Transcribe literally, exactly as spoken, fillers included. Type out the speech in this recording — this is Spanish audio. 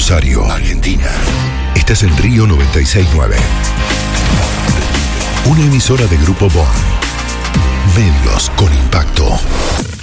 Rosario, Argentina. Estás en Río noventa y seis punto nueve. Una emisora de Grupo Bon. Medios con impacto.